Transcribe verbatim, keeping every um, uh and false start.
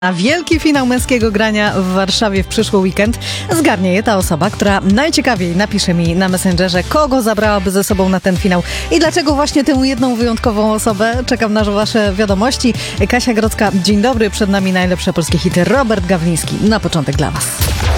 A wielki finał męskiego grania w Warszawie w przyszły weekend zgarnie je ta osoba, która najciekawiej napisze mi na Messengerze, kogo zabrałaby ze sobą na ten finał i dlaczego właśnie tę jedną wyjątkową osobę. Czekam na wasze wiadomości. Kasia Grodzka, dzień dobry, przed nami najlepsze polskie hity. Robert Gawliński, na początek dla was.